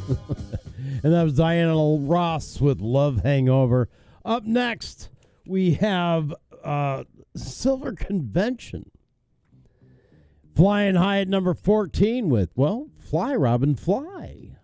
And that was Diana Ross with Love Hangover. Up next, we have Silver Convention. Flying high at number 14 with, well, Fly, Robin, Fly.